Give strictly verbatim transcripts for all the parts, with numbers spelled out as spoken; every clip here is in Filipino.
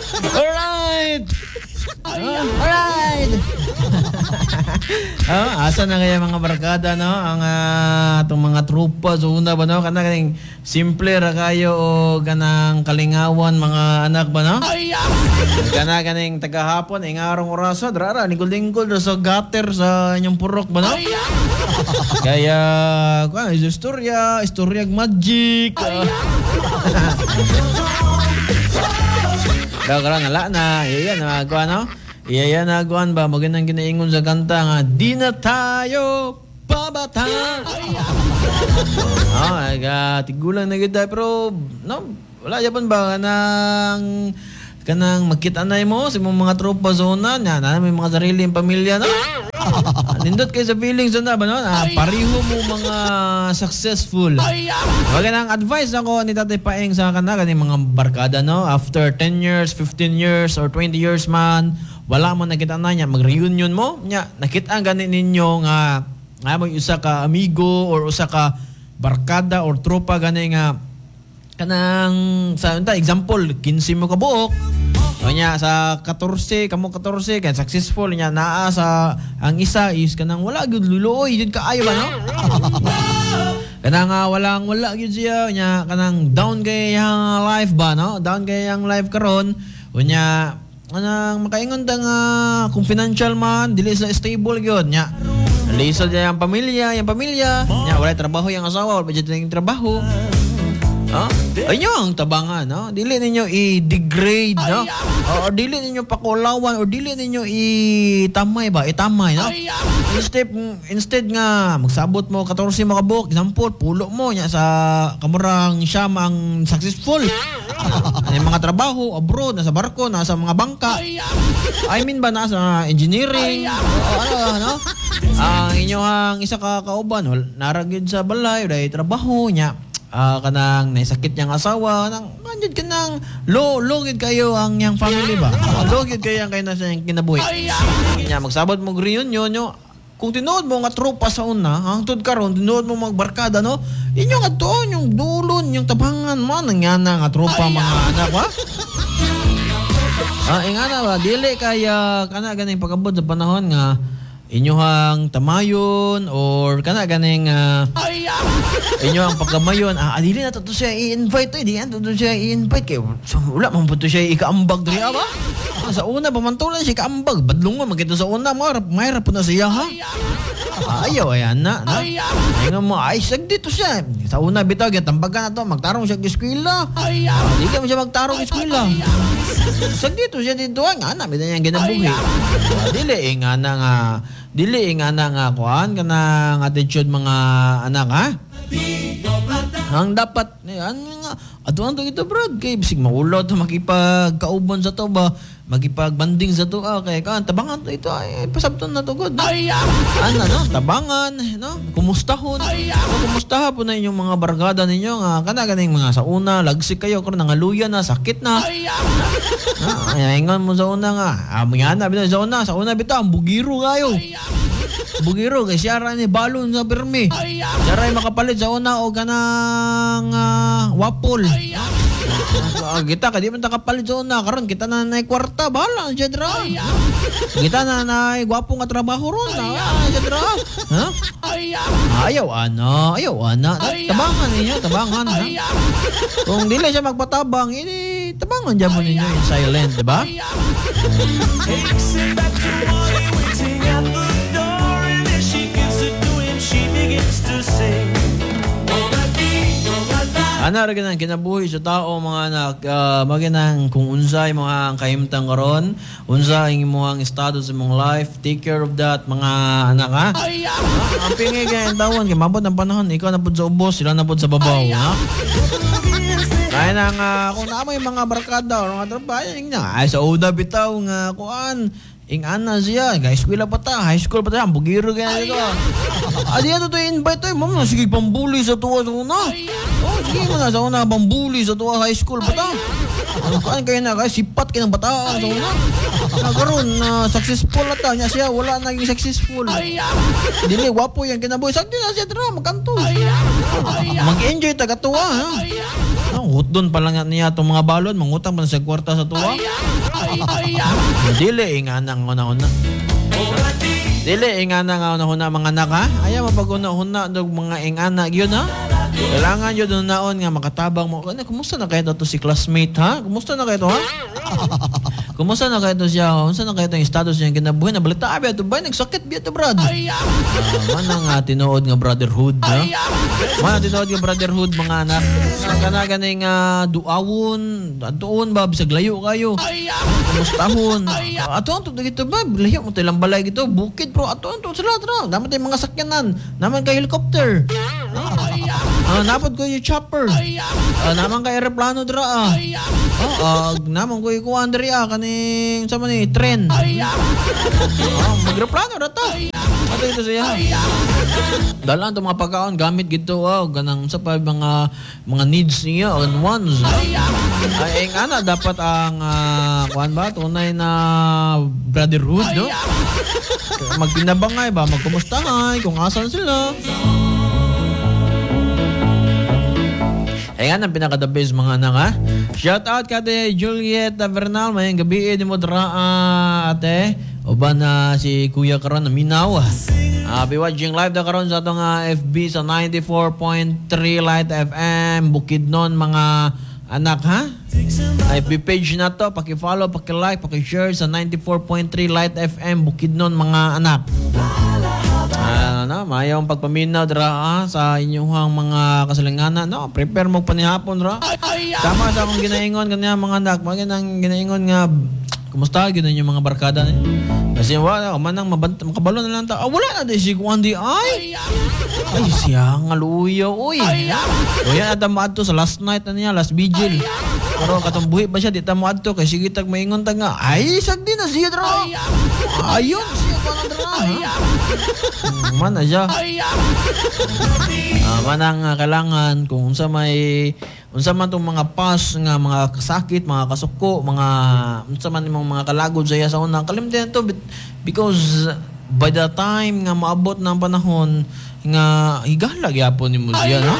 Alright! Ah, alright! Ah, asa na kaya mga barkada, no? Ang ah, itong mga trupa sa una ba, no? Kana kaning simple ra kayo o ganang kalingawan mga anak ba, no? Kana kaning tagahapon, ingarong orasa, drara, lingkod-lingkod sa gutter sa inyong purok ba, no? Kaya, kung ano, istorya, istoryag magic. Daw karon ala na, iyan na magwa, no? Iya na guan ba magandang ginaingon sa kanta nga di na tayo pabata. Oh, aga tigulang na kita pero no wala yapan ba kanang kanang magkita-anay mo sa mga tropa zona nya na may mga sariling pamilya no. Nindot kay sa feelings na ba no? Ah, pareho mo mga successful. Wala nang advice ako ni Tatay Paeng sa kana kaning mga barkada no after ten years, fifteen years or twenty years man wala mo nakita na niya mag-reunion mo nya nakita gani ninyo nga nga mo usa ka amigo or usa ka barkada or tropa gani nga kanang sa unta example fifteen mo ka buok o nya sa fourteen kamo fourteen kay successful nya naa sa ang isa is kanang wala gyud luluoy jud kaayo ba no kanang uh, walang wala gyud siya nya kanang down kay ang life ba no down kay ang life karon unya anang makaingon ta nga kung financial man dili sa stable gyud nya lisod niya ang pamilya yung pamilya nya wala trabaho yung asawa wala jud ning trabaho ha ayun ang tabangan no dili ninyo i-degrade no o dili ninyo pakulawan o dili ninyo itamay ba itamay no instead instead nga magsabot mo fourteen mo ka buok example pulo mo nya sa kamurang siya ang successful ano mga trabaho abroad nasa barko nasa mga bangka I mean ba nasa engineering o ano no ang inyong isa ka kauban naragid sa balay dai trabaho nya uh, kanang naisakit niyang asawa nang manjud kanang low low gid kayo ang yang family ba low gid kayo ang kayo na sa kinabuhi nya magsabot mo reunion nyo kung tinuod mo nga tropa sa una hangtod karon tinuod mo magbarkada no inyo nga tuon yung dulon yung tabangan mo nang yana nga tropa mga anak ba ah ingana ba dili kaya kana ganing pagabot sa panahon nga inyohang tamayon or kana ganing uh, inyohang pagkamayon ah dili na to siya i-invite to di na to siya i-invite kay so, wala man po to siya ikaambag diri ba ah, sa una pamantulan siya ikaambag badlong mo magito sa una mo mayra po na siya ha ah, ayaw ayan na na ingon mo ay sag dito siya sa una bitaw gitambagan na to magtarong siya sa eskwela ah, di ka mo siya magtarong sa eskwela sag dito siya dito nga na bidan yang ginabuhi ah, dili nga na nga dili nga na nga kuan kanang attitude mga anak ha ang dapat an nga adto to ito brad kay bisig maulod makipagkauban sa to ba magipagbanding sa to ah, kay kan tabangan to ito ay pasabton na to god ano no tabangan no kumustahon no, kumustaha po na inyong mga barkada ninyo nga kana ganing mga sa una lagsik kayo karon nangaluya na sakit na ay ingon mo sa una nga ah mga na bitaw sa una sa una bitaw ang bugiro kayo bugiro kay siya ra ni balon sa permi siya ra makapalit sa una o kanang uh, wapol uh, kita ka di man ta kapalit sa una karon kita na nay kwarta bala siya dra kita na nay gwapo nga trabaho ron na siya dra ha ayaw ana ayaw ana tabangan ninyo tabangan ha kung dili siya magpatabang ini tabangan jamo ninyo in silent di ba ana ra ganang kinabuhi sa tao mga anak uh, maginang kung unsay mga kahimtang karon unsa ang imong estado sa imong life take care of that mga anak ha uh, ang pingi kay tawon kay mabot ang panahon ikaw na pud sa ubos sila na pud sa babaw ha kaya nang uh, kung na may mga barkada o mga trabaho nga ay sa uda bitaw nga kuan ing ana siya high school pa ta high school pa ta bugiro kaya dito adi ato to invite to mom na sige pambuli sa tuwa sa una oh sige mo na sa una pambuli sa tuwa high school pa ta ano kan kaya na kay sipat kay ng bata sa una nagaron na successful na ta nya siya wala naging successful dili wapo yan kinabuhi sa na siya dra magkanto mag-enjoy ta katuwa ha hutdon pa lang niya itong mga balon, mangutang pa na sa kwarta sa tuwa. Dili, nga nang una-una. Dili, nga nang una-una mga anak ha. Ayaw mapag-una-una ng mga ingana yun ha. Kailangan yun doon naon nga makatabang mo. Kumusta na kayo to si classmate ha? Kumusta na kayo to ha? Kumusta na kayo to siya? Kumusta na kayo to yung status niya kinabuhi? Nabalita abi ito ba? Nagsakit biya to brad. Uh, manang uh, tinuod nga brotherhood ha? Manang tinuod nga brotherhood mga anak. Kanaganing uh, duawon, atuon ba? Bisag layo kayo. Kumustahon. Uh, atuon to dito ba? Layo mo tayo lang balay gito. Bukid bro. Atuon to sila. Naman tayo mga sakyanan. Naman kayo helicopter. Uh, napad ko yung chopper. Uh, naman ka aeroplano dra ah. Oh, uh, naman ko yung kuwan dra ah. Kaning, sa man eh, tren. Oh, mag-aeroplano na to. Ano ito siya? Dalan ito mga pagkaon, gamit gito. Oh, ganang sa pa mga, mga needs niya and wants. Ay, ang ana, dapat ang, uh, kuwan ba, tunay na brotherhood, no? Magtinabangay ba, magkumustangay, kung asan sila. Ayan ang pinaka-the best mga anak ha. Shout out ka de Juliet Bernal. Mayang gabi di mo dra uh, ate. Uban na uh, si Kuya karon na minaw. Uh, be watching live da karon sa atong uh, F B sa ninety-four point three Light F M Bukidnon mga anak ha. F B page na to. Paki-follow, paki-like, paki-share sa ninety-four point three Light F M Bukidnon mga anak. Uh, no, mayong pagpaminaw dra ah, sa inyong mga kasalanganan no, prepare mo panihapon ra. Tama sa akong ginaingon kanya mga anak, mga nang ginaingon nga kumusta gyud yung mga barkada ni. Kasi wala manang makabalo na lang ta. Ah, wala na di si Kuandi ay. Ay siya nga luyo oy. Oy ada maadto sa last night na niya, last vigil. Pero katong buhi ba siya di ta mo adto kay sige tag maingon ta nga. Ay sagdi na siya dra. Ayun siya ko na dra. Man aja. Uh, manang uh, kailangan kung unsa may unsa man tong mga pas nga mga kasakit, mga kasuko, mga unsa man imong mga kalagod sa iya sa una kalimtan to because by the time nga maabot ng panahon nga higala gyapon nimo siya no.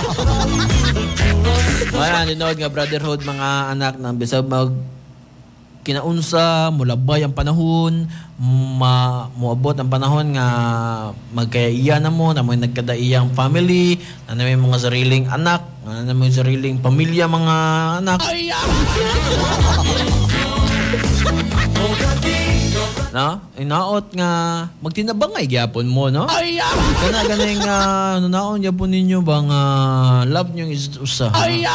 Wala dinod nga brotherhood mga anak nang bisag mag kinaunsa, mulabay ang panahon, ma muabot ang panahon nga magkaiya na mo, na mo nagkadaiyang family, na may mga sariling anak, na may sariling pamilya mga anak. No? Inaot nga magtinabangay gyapon mo, no? Kana ganing uh, nunaon gyapon ninyo bang uh, love nyo is usa.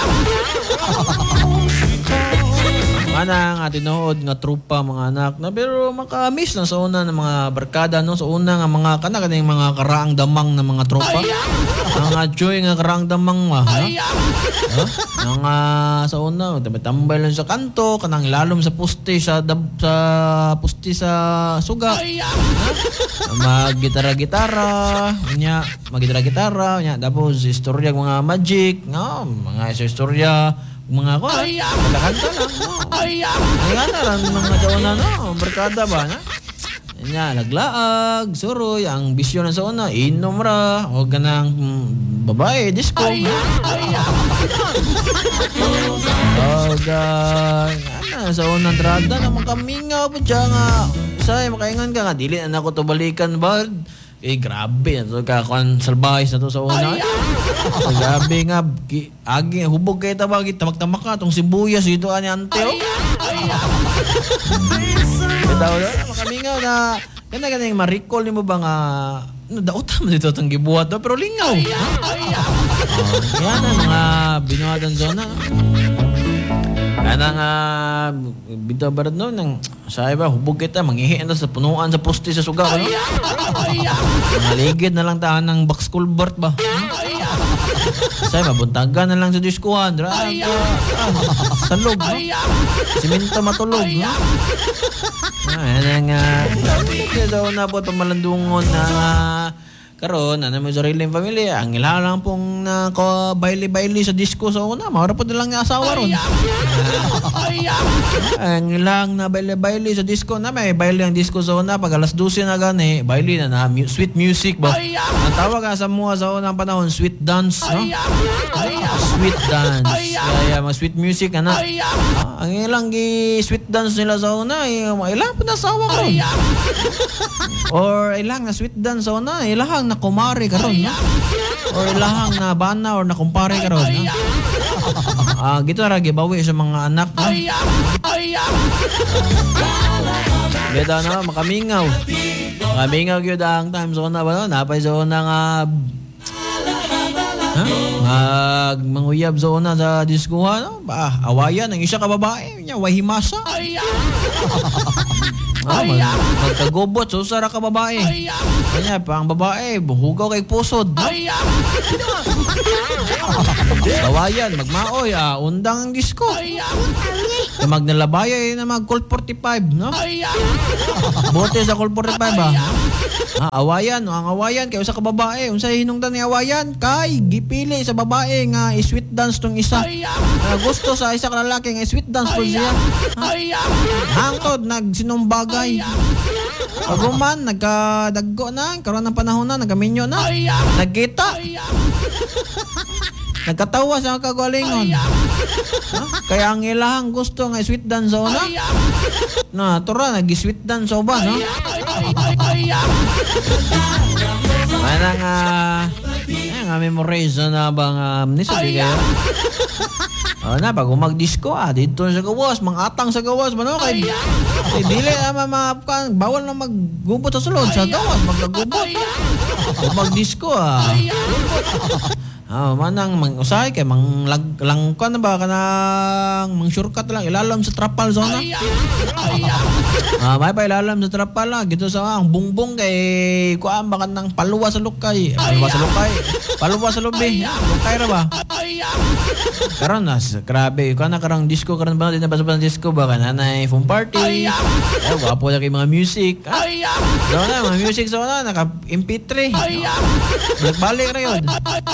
Manang uh, tinuod nga trupa mga anak na pero maka-miss na sa una ng mga barkada no, sa una nga mga kana ganing mga karaang damang na mga tropa. Mga choy nga karaang damang ma, ha? Nang uh, sa una tambay lang sa kanto kanang ilalom sa puste sa dab, sa puste sa suga. Mag-gitara-gitara, nya, mag-gitara-gitara, nya tapos istorya mga magic, no, mga istorya mga ko, kanta lang, no. Kanta lang mga sauna, no, barkada ba, na? Nya, naglaag, suroy, ang bisyo na sauna, inom ra, o ganang mm, babae, disco. O gan, ano, sauna, drada, naman kamingaw po siya nga, say, makaingan ka nga, dili na ako to balikan ba? Eh, grabe. So, kakon salbahis na to sa una. Grabe nga. Ki, agi, hubog kayo tabagi. Tamak-tamak ka. Itong sibuyas. Ito ani anteo. Ito, makamingaw na. Yan na ganyan, ma-recall mo ba nga, no, daotan mo dito itong gibuhat do, pero lingaw. Uh, yan na, mga binuhatan zona. Yan na nga, bito barad no, nang, sabi ba, hubog kita, manghihi na sa punuan sa poste sa suga. No? Maligid na lang tahan ng box culvert ba? Sabi, mabuntagan na lang sa diskuhan. Drag, ah, salog, no? Simento matulog, no? Yan nga, kaya daw na po itong malandungon na karon, ano mo sariling pamilya, ang ilang lang pong na ko baili-baili sa disco sa una, maura po lang nga asawa ron. Ang ilang na baili-baili sa disco na, may baili ang disco sa una, pag alas dose na gani, baili na na, mu- sweet music ba? Ang tawag nga sa mga sa unang panahon, sweet dance, no? Sweet dance. Kaya, mga sweet music, ano? Ah, ang ilang gi sweet dance nila sa una, eh, ilang po na asawa ka ron. Or ilang na sweet dance sa una, ilang na kumari ka ron, no? Or ilang na bana or na kumpare ka ron, no? Ah, gito ra gibawi sa mga anak, no? Beda na makamingaw. Makamingaw gyud ang time zone na ba no? Napay zone na nga ha? Mag manguyab zone na sa diskuha, no? Ba, awayan ang isa ka babae, nya wahimasa. Ah, mag, magkagubot so sara ka babae. Kanya pang babae buhugaw kay pusod, no? Bawayan, magmaoy, ah, undang ang disco. Kaya magnalabaya na mag Colt forty-five, no? Bote sa Colt forty-five, ah. Ah, awayan, ang awayan, kaya sa kababae, unsa hinungdan ni awayan, kay gipili sa babae nga i-sweet dance tong isa. Uh, gusto sa isa ka lalaki nga i-sweet dance po siya. Hangtod, nagsinumbagay. Paguman, nagkadaggo na, karoon ng panahon na, nagaminyo na, nagkita. Nagkatawa sa kagalingon. Huh? Kaya ang ilahang gusto nga sweet dance sa una. Na, tura, nag-sweet dance sa uba, no? Manang, ah, uh, nga memorize na bang um, nisabi kayo? O na, pag umag-disco, ah, dito sa gawas, mga atang sa gawas, mano, kay, kay dili, ah, mga, bawal na maggubot sa sulod, sa gawas, magkagubot. Umag-disco, ah. Ah, manang mang-usay kay mang lag, lang ko na ba kanang mang shortcut lang ilalam sa trapal zona. Ah, may pa ilalam sa trapal lang gito sa ang bungbong kay kuan ba kanang paluwa sa lukay. Paluwa sa lukay. Paluwa sa lubi. Lukay ra ba? Karon nas grabe kuan na karang disco karon ba din na basa disco ba kanay phone party. Eh wapo na kay mga music. Zona mga music zona naka M P three. Balik-balik ra yun.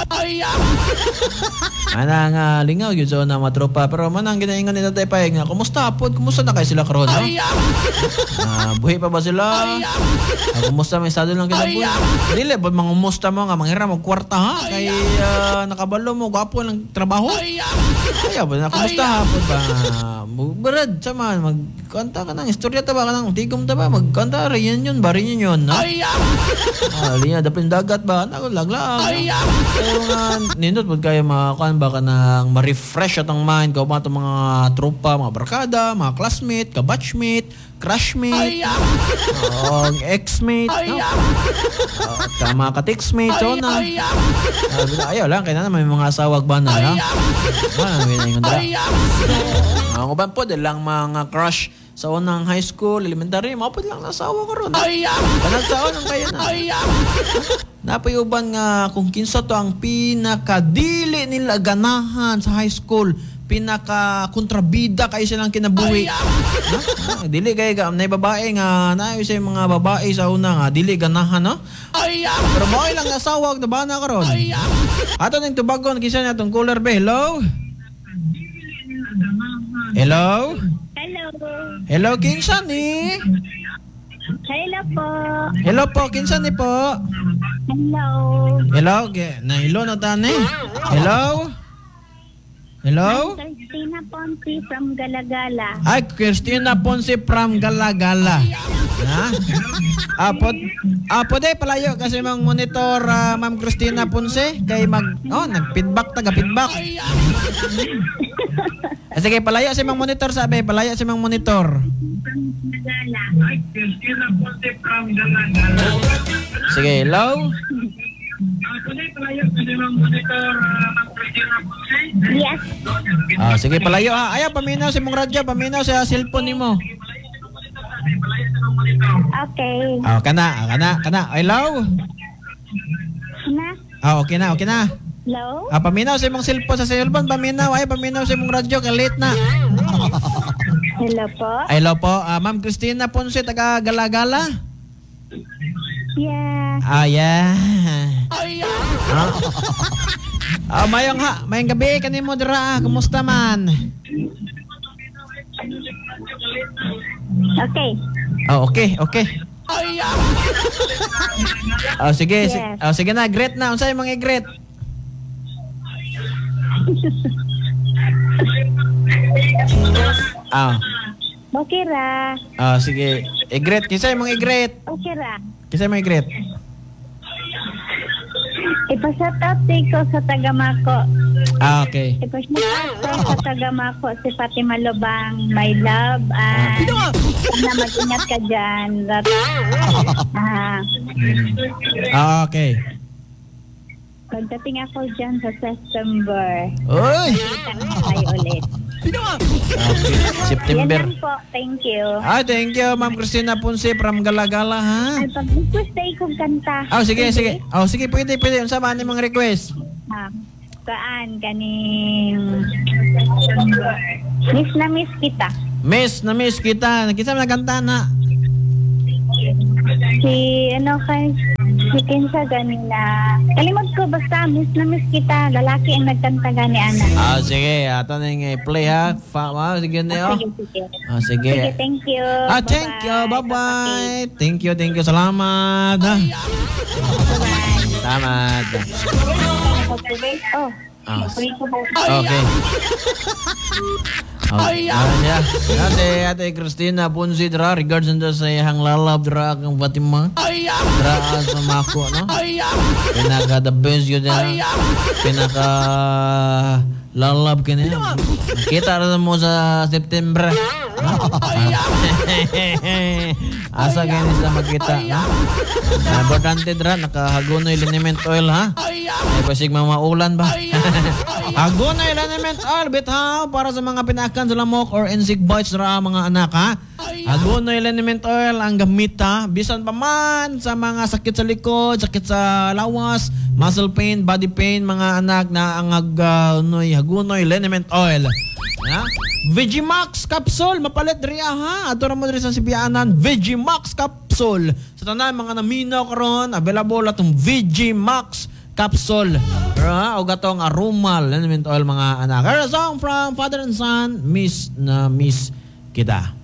Manang uh, lingaw yun so na matropa pero manang ginaingan nila tayo payag nga kumusta pod kumusta na kayo sila karon no? Uh, buhay pa ba sila uh, kumusta may estado lang kinabuhi dili ba mga kumusta mo nga manghira mo kwarta ha kay uh, nakabalo mo gwapo lang trabaho kaya ba na kumusta ha pod ba Brad, sama, magkanta ka ng istorya ta ba ka ng tigom ta ba? Magkanta, reunion ba? Reunion, no? Ah, linya, dapin dagat ba? Naglag-lag. Pero nga, nindot po kayo makakaan ba ka ng ma-refresh at ang mind ka ba itong mga tropa, mga barkada, mga classmate, kabatchmate, crushmate, uh, ex-mate, no? Uh, mga ka-textmate, so na. Uh, ayaw lang, kaya na may mga asawag ba na, no? Ah, may na ang uban po, dahil lang mga crush sa unang high school, elementary, mapod lang nasawa ko ron. Panagsawa lang kayo na. Napayuban nga kung kinsa to ang pinakadili nila ganahan sa high school, pinaka-kontrabida kayo silang kinabuhi. No? Dili kayo ka, na babae nga, na sa mga babae sa una nga, dili ganahan, no? Pero mo lang nasawag na ba na karon? Ato nang tubagon, kinsa na itong cooler ba? Hello? Hello? Hello. Hello, kinsa ni? Hello po. Hello po, kinsa ni po? Hello. Hello, ge, na hello na tani. Hello? Hello? I'm Christina Ponce from Galagala. Ay, Christina Ponce from Galagala. Ha? Ah, pod, ah, pwede palayo kasi mang monitor uh, Ma'am Christina Ponce kay mag oh, nag-feedback taga feedback. Ah, sige, palayo si mang monitor sabi, palayo si mang monitor. Galagala. Ay, Christina Ponce from Galagala. Sige, hello. Yes. Ah, sige, palayo ha. Ayaw, paminaw si mong radyo, paminaw sa cellphone nimo. Okay. Ah, kana, kana, kana. Hello? Na? Ah, okay na, okay na. Hello? Ah, paminaw sa imong cellphone sa cellphone, paminaw. Ay, paminaw sa imong radyo, kalit na. Hello po? Hello po, ah, Ma'am Christina Ponce, taga Galagala. Yeah. Ah, yeah. Ah. Ah, mayong ha, mayong gabi kanimo dira. Kumusta man? Okay. Oh, okay, okay. Oh, sige, Yes. sige. Oh, sige na, great na. Unsay mga great? Ah, Okay ra. ah, sige. I-great, kisay mga i-great. Okay ra. Kisay mga i-great. Ipashout out ko sa taga-Mako. Ah, okay. Ipashout out ko sa taga-Mako si Fatima Lobang, my love. And sana mag-ingat ka dyan. That, ah, Ah, okay. pagdating ako dyan sa September, Oy! kita na tayo ulit. Okay. Yan September. lang po. Thank you. Ah, thank you, Ma'am Christina Ponce from Galagala, ha? Ay, pag-request na ikong kanta. Oh, sige, sige. Oh, sige, pwede, pwede. Unsa ba ni mga request? Ah, kaan, kaning... Miss na miss kita. Miss na miss kita. Nakita mo na kanta na. Si, ano kay... Si Kinsa ganina. Kalimot ko, basta miss na miss kita. Lalaki ang nagkanta gani, Ana. Ah, sige. Ato na yung play, ha? Fa ah, sige na, oh. Sige, sige. Ah, sige. Sige, thank you. Ah, thank you. Bye-bye. Thank you, thank you. Salamat. Ha? Bye-bye. Salamat. Oh. Ah, okay. Okay. Ah, yeah. Ate, ate Christina Ponce dra regards nda sa iyang lalab dra kang Fatima. Dra sa mako, no? Pinaka the best yun na. Pinaka lalab ka niya. Kita rin mo sa September. Asa ganyan sila magkita. Ha? Importante dra, nakahagonoy liniment oil, ha? Ay pasig mga maulan ba? Hagonoy liniment oil, bitaw, para sa mga pinakan sa lamok or insect bites dra mga anak, ha? Hagonoy liniment oil ang gamita, bisan pa man sa mga sakit sa likod, sakit sa lawas, muscle pain, body pain, mga anak na ang hagonoy, hagonoy liniment oil. Ha? Vegimax capsule mapalit diri ha. Ato ra mo diri sa Sibianan, Vegimax capsule. Sa tanan mga naminaw karon, available atong Vegimax capsule. Ha, o gatong aromal liniment oil mga anak. A song from Father and Son, Miss na Miss kita.